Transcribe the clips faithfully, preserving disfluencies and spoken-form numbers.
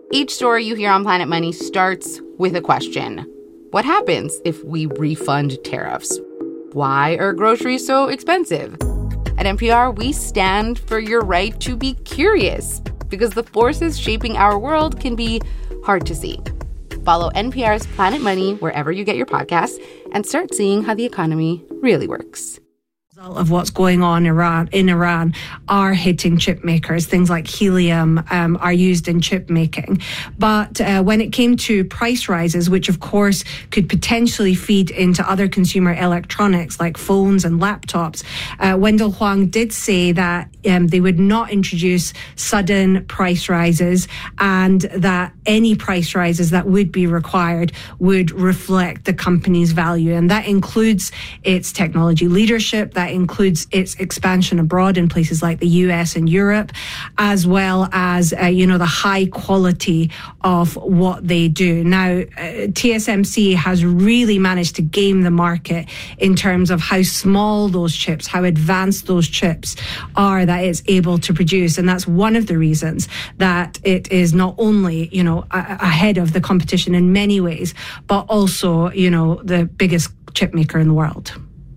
Each story you hear on Planet Money starts with a question. What happens if we refund tariffs? Why are groceries so expensive? At N P R, we stand for your right to be curious, because the forces shaping our world can be hard to see. Follow N P R's Planet Money wherever you get your podcasts and start seeing how the economy really works. Of what's going on Iran, in Iran are hitting chip makers. Things like helium um, are used in chip making. But uh, when it came to price rises, which of course could potentially feed into other consumer electronics like phones and laptops, uh, Wendell Huang did say that um, they would not introduce sudden price rises, and that any price rises that would be required would reflect the company's value. And that includes its technology leadership, that includes its expansion abroad in places like the U S and Europe, as well as, uh, you know, the high quality of what they do. Now, uh, T S M C has really managed to game the market in terms of how small those chips, how advanced those chips are that it's able to produce. And that's one of the reasons that it is not only, you know, a- ahead of the competition in many ways, but also, you know, the biggest chip maker in the world.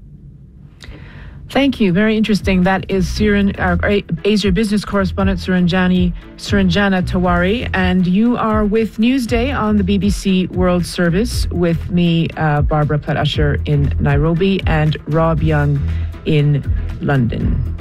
Thank you. Very interesting. That is Suran, our Asia business correspondent Suranjani Suranjana Tawari, and you are with Newsday on the B B C World Service with me, uh, Barbara Platt-Usher in Nairobi, and Rob Young in London.